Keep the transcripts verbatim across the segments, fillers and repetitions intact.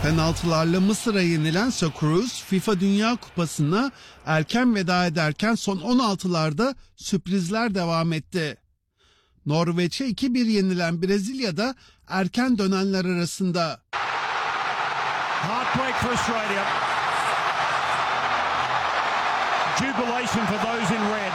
Penaltılarla Mısır'a yenilen Socceroos, FIFA Dünya Kupası'na erken veda ederken son on altılarda sürprizler devam etti. Norveç'e iki bir yenilen Brezilya'da erken dönenler arasında. Heartbreak for Australia. Jubilation for those in red.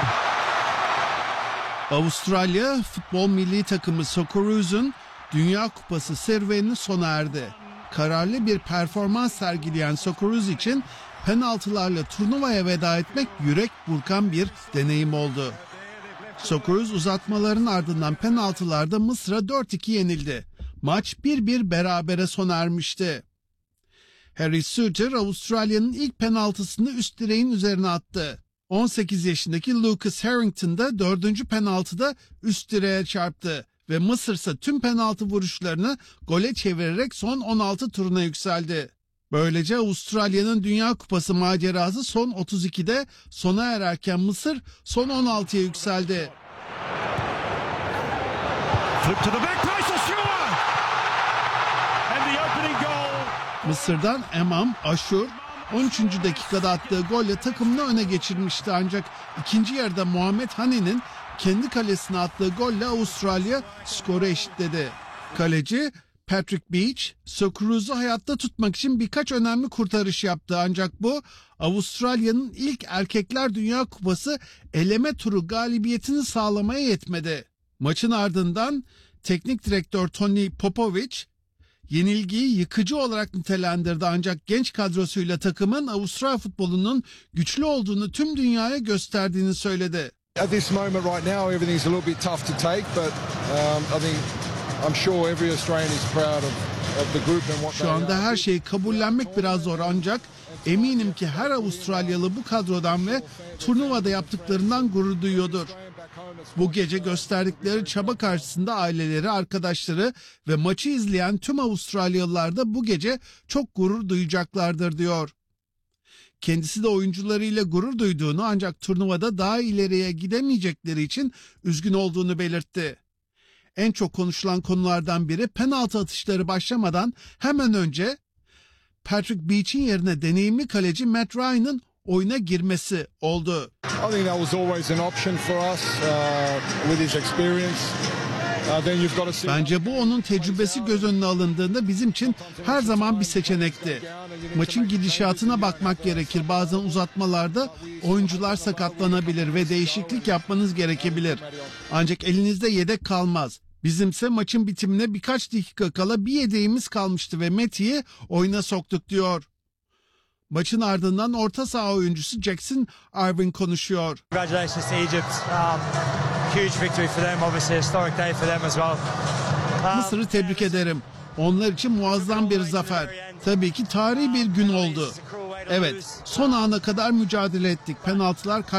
Avustralya futbol milli takımı Socceroos'un Dünya Kupası serüveni sona erdi. Kararlı bir performans sergileyen Socceroos için penaltılarla turnuvaya veda etmek yürek burkan bir deneyim oldu. Socceroos uzatmaların ardından penaltılarda Mısır'a dört iki yenildi. Maç bir bir berabere sona ermişti. Harry Souttar Avustralya'nın ilk penaltısını üst direğin üzerine attı. on sekiz yaşındaki Lucas Harrington da dördüncü penaltıda üst direğe çarptı ve Mısır ise tüm penaltı vuruşlarını gole çevirerek son on altı turuna yükseldi. Böylece Avustralya'nın Dünya Kupası macerası son otuz ikide sona ererken Mısır son on altıya yükseldi. Flip to the back post, Ashur! And the opening goal. Mısır'dan Emam Ashur on üçüncü dakikada attığı golle takımını öne geçirmişti, ancak ikinci yarıda Muhammed Hani'nin kendi kalesine attığı golle Avustralya skoru eşitledi. Kaleci Patrick Beach, Socceroos'u hayatta tutmak için birkaç önemli kurtarış yaptı, ancak bu Avustralya'nın ilk Erkekler Dünya Kupası eleme turu galibiyetini sağlamaya yetmedi. Maçın ardından teknik direktör Tony Popovic yenilgiyi yıkıcı olarak nitelendirdi, ancak genç kadrosuyla takımın Avustralya futbolunun güçlü olduğunu tüm dünyaya gösterdiğini söyledi. At this moment right now everything's a little bit tough to take, but um, I think I'm sure every Australian is proud of, of the group and what Şu anda her şeyi kabullenmek biraz zor, ancak eminim ki her Avustralyalı bu kadrodan ve turnuvada yaptıklarından gurur duyuyordur. Bu gece gösterdikleri çaba karşısında aileleri, arkadaşları ve maçı izleyen tüm Avustralyalılar da bu gece çok gurur duyacaklardır diyor. Kendisi de oyuncularıyla gurur duyduğunu, ancak turnuvada daha ileriye gidemeyecekleri için üzgün olduğunu belirtti. En çok konuşulan konulardan biri penaltı atışları başlamadan hemen önce Patrick Beach'in yerine deneyimli kaleci Matt Ryan'ın oyuna girmesi oldu. I think that was always an option for us uh, with his experience. Uh, then you've got to see... Bence bu onun tecrübesi göz önüne alındığında bizim için her zaman bir seçenekti. Maçın gidişatına bakmak gerekir. Bazen uzatmalarda oyuncular sakatlanabilir ve değişiklik yapmanız gerekebilir. Ancak elinizde yedek kalmaz. Bizimse maçın bitimine birkaç dakika kala bir yedeğimiz kalmıştı ve Matty'yi oyuna soktuk diyor. Maçın ardından orta saha oyuncusu Jackson Irvine konuşuyor. Congratulations to Egypt. Um, huge victory for them, obviously historic day for them as well. Um, Mısır'ı tebrik ederim. Onlar için muazzam bir zafer. Tabii ki tarihi bir gün oldu. Evet, son ana kadar mücadele ettik. Penaltılar